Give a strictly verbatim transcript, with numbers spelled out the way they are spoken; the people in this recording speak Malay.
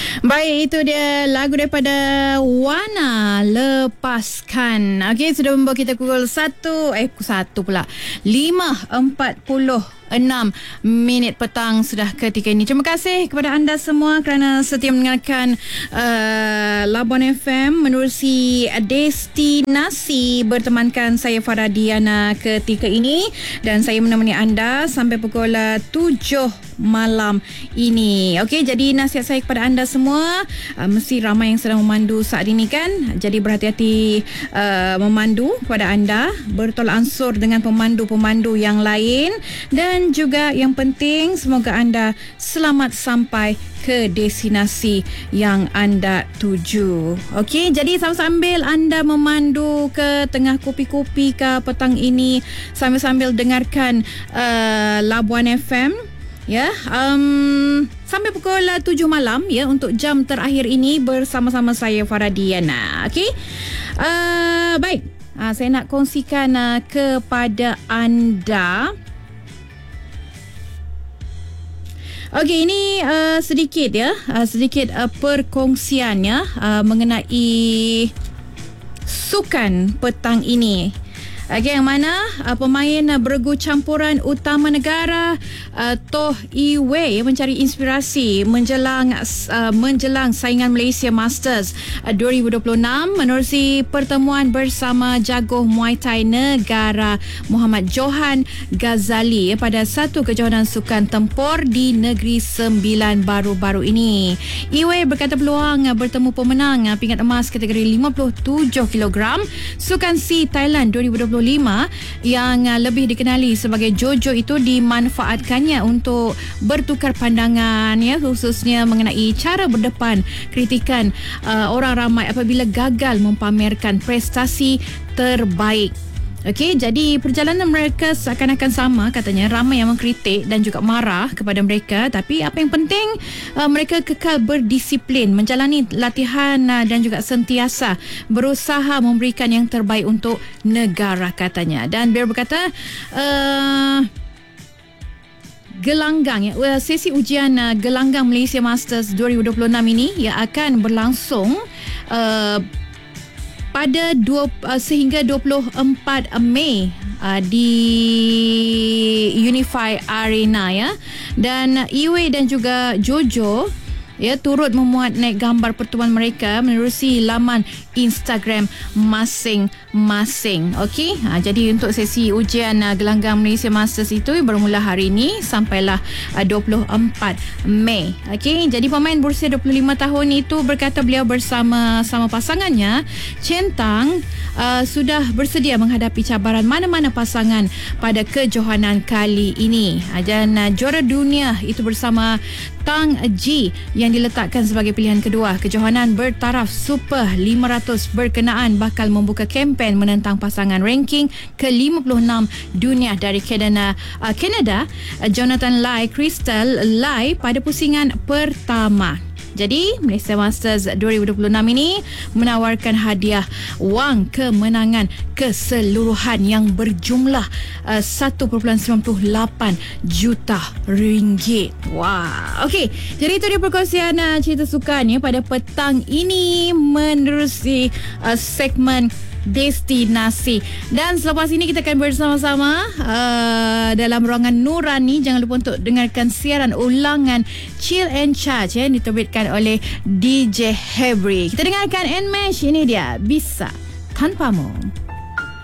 Baik, itu dia lagu daripada Wana, Lepaskan. Okey, sudah membawa kita pukul satu, eh satu pula, lima empat puluh enam minit petang sudah ketika ini. Terima kasih kepada anda semua kerana setia mendengarkan uh, Labuan F M menerusi Destinasi bertemankan saya Farah Diana ketika ini, dan saya menemani anda sampai pukul uh, tujuh malam ini. Okey, jadi nasihat saya kepada anda semua, uh, mesti ramai yang sedang memandu saat ini kan, jadi berhati-hati uh, memandu kepada anda, bertolak ansur dengan pemandu-pemandu yang lain, dan juga yang penting semoga anda selamat sampai ke destinasi yang anda tuju. Okey, jadi sambil anda memandu ke tengah kopi-kopi ke petang ini, sambil-sambil dengarkan uh, Labuan F M, ya, um, sampai pukul tujuh malam ya, untuk jam terakhir ini bersama-sama saya Farah Diana. Okey, uh, baik, uh, saya nak kongsikan uh, kepada anda. Okey, ini uh, sedikit ya, uh, sedikit uh, perkongsiannya uh, mengenai sukan petang ini. Okey, yang mana uh, pemain uh, bergu campuran utama negara uh, Toh I Wei mencari inspirasi menjelang uh, menjelang saingan Malaysia Masters uh, dua ribu dua puluh enam menerusi pertemuan bersama jago Muay Thai negara Muhammad Johan Ghazali uh, pada satu kejohanan sukan tempur di Negeri Sembilan baru-baru ini. I Wei berkata peluang uh, bertemu pemenang uh, pingat emas kategori lima puluh tujuh kilogram Sukan C Thailand dua ribu dua puluh lima yang lebih dikenali sebagai Jojo itu dimanfaatkannya untuk bertukar pandangan ya, khususnya mengenai cara berdepan kritikan uh, orang ramai apabila gagal mempamerkan prestasi terbaik. Okey, jadi perjalanan mereka seakan-akan sama, katanya ramai yang mengkritik dan juga marah kepada mereka, tapi apa yang penting uh, mereka kekal berdisiplin menjalani latihan uh, dan juga sentiasa berusaha memberikan yang terbaik untuk negara, katanya. Dan beliau berkata uh, gelanggang ya, well, sesi ujian uh, gelanggang Malaysia Masters dua ribu dua puluh enam ini yang akan berlangsung uh, pada dua, uh, sehingga dua puluh empat Mei uh, di Unify Arena ya. Dan I Wei dan juga Jojo ya turut memuat naik gambar pertemuan mereka menerusi laman Instagram masing-masing. Okey, ha, jadi untuk sesi ujian uh, gelanggang Malaysia Masters itu bermula hari ini sampailah uh, dua puluh empat Mei. Okey, jadi pemain berusia dua puluh lima tahun itu berkata beliau bersama sama pasangannya Chen Tang uh, sudah bersedia menghadapi cabaran mana-mana pasangan pada kejohanan kali ini. Uh, dan uh, juara dunia itu bersama Tang Ji yang diletakkan sebagai pilihan kedua. Kejohanan bertaraf Super lima ratus berkenaan bakal membuka kempen menentang pasangan ranking ke lima puluh enam dunia dari Canada, uh, Canada uh, Jonathan Lai Crystal Lai pada pusingan pertama. Jadi Malaysia Masters dua ribu dua puluh enam ini menawarkan hadiah wang kemenangan keseluruhan yang berjumlah uh, satu perpuluhan sembilan puluh lapan juta ringgit. Wah, okey. Jadi itu dia perkongsian uh, cerita sukan ya pada petang ini menerusi uh, segmen Destinasi. Dan selepas ini kita akan bersama-sama uh, dalam ruangan Nurani. Jangan lupa untuk dengarkan siaran ulangan Chill and Charge yang diterbitkan oleh D J Hebri. Kita dengarkan Nmesh, ini dia Bisa Tanpamu.